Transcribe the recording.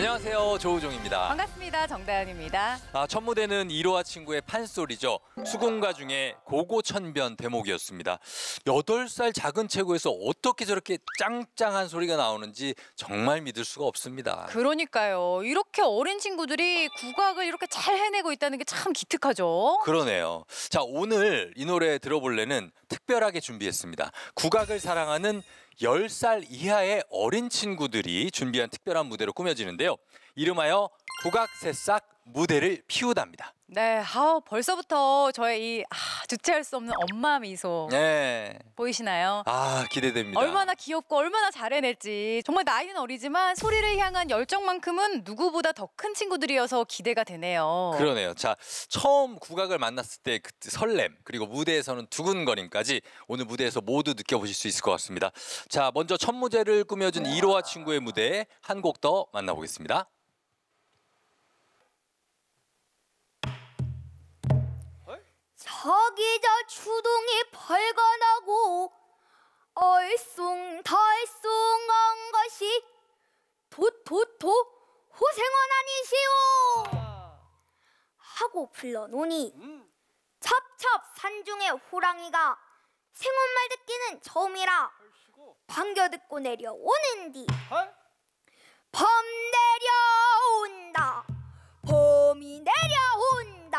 안녕하세요, 조우종입니다. 반갑습니다. 정다은입니다. 첫 무대는 이로와 친구의 판소리죠. 수군가 중에 고고천변 대목이었습니다. 8살 작은 체구에서 어떻게 저렇게 짱짱한 소리가 나오는지 정말 믿을 수가 없습니다. 그러니까요. 이렇게 어린 친구들이 국악을 이렇게 잘 해내고 있다는 게 참 기특하죠. 그러네요. 자, 오늘 이 노래 들어볼래는 특별하게 준비했습니다. 국악을 사랑하는 10살 이하의 어린 친구들이 준비한 특별한 무대로 꾸며지는데요. 이름하여 국악새싹 무대를 피우답니다. 네, 벌써부터 저의 이 주체할 수 없는 엄마 미소 네. 보이시나요? 기대됩니다. 얼마나 귀엽고 얼마나 잘 해낼지. 정말 나이는 어리지만 소리를 향한 열정만큼은 누구보다 더 큰 친구들이어서 기대가 되네요. 그러네요. 자, 처음 국악을 만났을 때 그 설렘, 그리고 무대에서는 두근거림까지 오늘 무대에서 모두 느껴보실 수 있을 것 같습니다. 자, 먼저 첫 무대를 꾸며준 이로와 친구의 무대 한 곡 더 만나보겠습니다. 저기 저 추동이 벌거나고 얼숭덜숭한 것이 도도도 호생원 아니시오 하고 불러노니 첩첩 산중의 호랑이가 생원말 듣기는 처음이라 반겨 듣고 내려오는디 범 내려온다 범이 내려온다